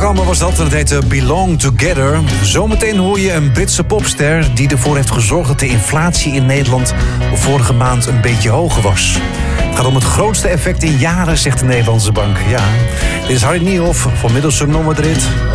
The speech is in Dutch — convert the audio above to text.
programma was dat en het heette Belong Together. Zometeen hoor je een Britse popster die ervoor heeft gezorgd dat de inflatie in Nederland vorige maand een beetje hoger was. Het gaat om het grootste effect in jaren, zegt de Nederlandse bank. Ja, dit is Harry Niehoff van Middelsum Non Madrid